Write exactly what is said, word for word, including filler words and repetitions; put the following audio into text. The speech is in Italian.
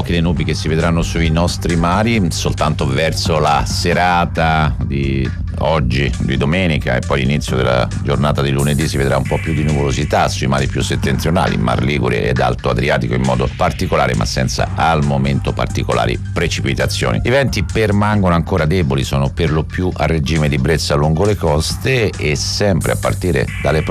poche le nubi che si vedranno sui nostri mari, soltanto verso la serata di oggi, di domenica, e poi l'inizio della giornata di lunedì si vedrà un po' più di nuvolosità sui mari più settentrionali, Mar Ligure ed Alto Adriatico in modo particolare, ma senza al momento particolari precipitazioni. I venti permangono ancora deboli, sono per lo più a regime di brezza lungo le coste e sempre a partire dalle